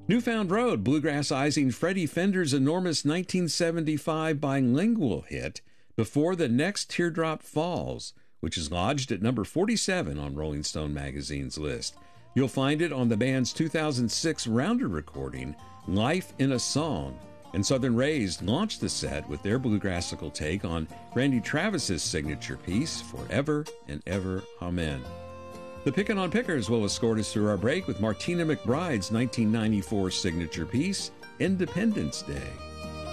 Newfound Road, bluegrassizing Freddie Fender's enormous 1975 bilingual hit Before the Next Teardrop Falls, which is lodged at number 47 on Rolling Stone magazine's list. You'll find it on the band's 2006 Rounder recording, Life in a Song. And Southern Raised launched the set with their bluegrassical take on Randy Travis's signature piece, Forever and Ever, Amen. The Pickin' on Pickers will escort us through our break with Martina McBride's 1994 signature piece, Independence Day.